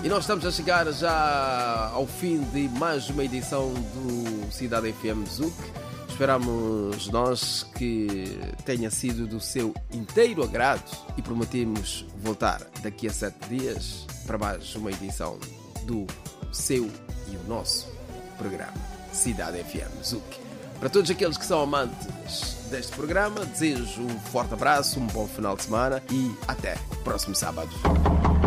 E nós estamos a chegar já ao fim de mais uma edição do Cidade FM Zuc. Esperamos nós que tenha sido do seu inteiro agrado e prometemos voltar daqui a 7 dias para mais uma edição do seu e o nosso programa Cidade FM Zuc. Para todos aqueles que são amantes deste programa, desejo um forte abraço, um bom final de semana e até o próximo sábado.